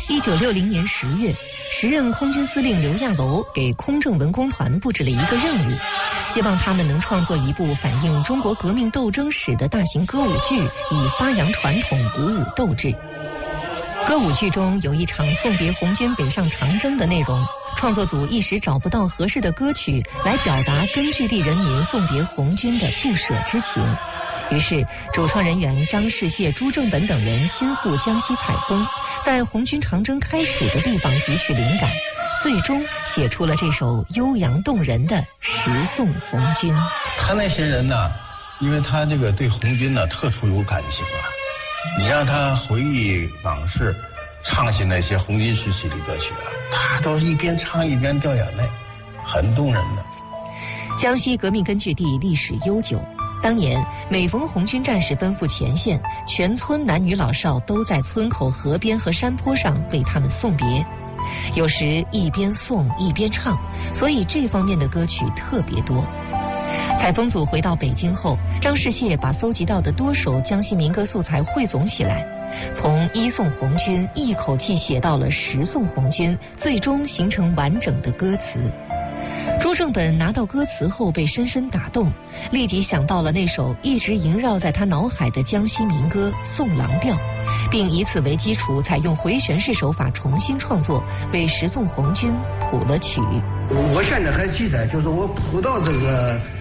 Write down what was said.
1960年10月，时任空军司令刘亚楼给空政文工团布置了一个任务，希望他们能创作一部反映中国革命斗争史的大型歌舞剧，以发扬传统，鼓舞斗志。歌舞剧中有一场送别红军北上长征的内容，创作组一时找不到合适的歌曲来表达根据地人民送别红军的不舍之情。于是主创人员张世燮、朱正本等人亲赴江西采风，在红军长征开始的地方汲取灵感，最终写出了这首悠扬动人的《十送红军》。 他那些人呢，因为他这个对红军呢特殊有感情啊，你让他回忆往事，唱起那些红军时期的歌曲啊，他都是一边唱一边掉眼泪，很动人的。 江西革命根据地历史悠久，当年每逢红军战士奔赴前线，全村男女老少都在村口、河边和山坡上为他们送别，有时一边送一边唱，所以这方面的歌曲特别多。采风组回到北京后，张世燮把搜集到的多首江西民歌素材汇总起来，从1送红军一口气写到了10送红军，最终形成完整的歌词。朱正本拿到歌词后被深深打动，立即想到了那首一直萦绕在他脑海的江西民歌《送郎调》，并以此为基础，采用回旋式手法重新创作，为10送红军谱了曲。 我现在还记得，就是我谱到这个